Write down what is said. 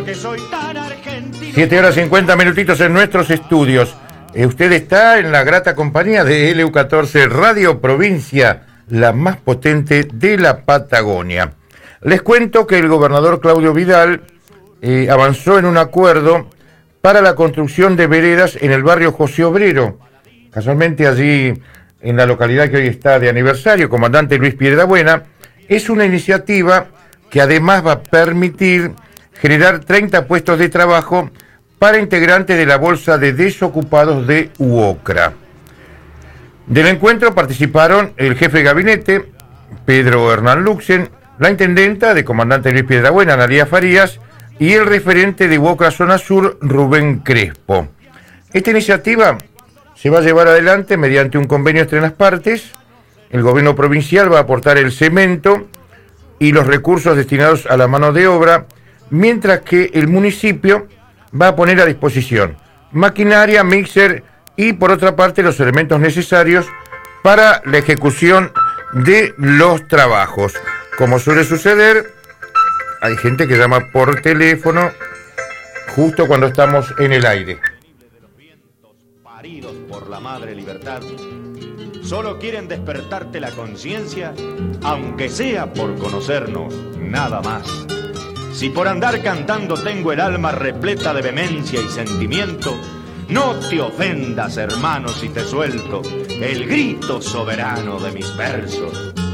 que soy tan argentino. 7 horas 50 minutitos en nuestros estudios. Usted está en la grata compañía de LU14 Radio Provincia, la más potente de la Patagonia. Les cuento que el gobernador Claudio Vidal avanzó en un acuerdo para la construcción de veredas en el barrio José Obrero. Casualmente allí, en la localidad que hoy está de aniversario, comandante Luis Piedrabuena, es una iniciativa que además va a permitir generar 30 puestos de trabajo para integrantes de la Bolsa de Desocupados de UOCRA. Del encuentro participaron el jefe de gabinete, Pedro Hernán Luxen, la intendenta de comandante Luis Piedrabuena, Analía Farías, y el referente de UOCRA Zona Sur, Rubén Crespo. Esta iniciativa se va a llevar adelante mediante un convenio entre las partes. El gobierno provincial va a aportar el cemento y los recursos destinados a la mano de obra, mientras que el municipio va a poner a disposición maquinaria, mixer y por otra parte los elementos necesarios para la ejecución de los trabajos. Como suele suceder, hay gente que llama por teléfono justo cuando estamos en el aire. Paridos por la madre libertad, solo quieren despertarte la conciencia, aunque sea por conocernos, nada más. Si por andar cantando tengo el alma repleta de vehemencia y sentimiento, no te ofendas, hermano, si te suelto el grito soberano de mis versos.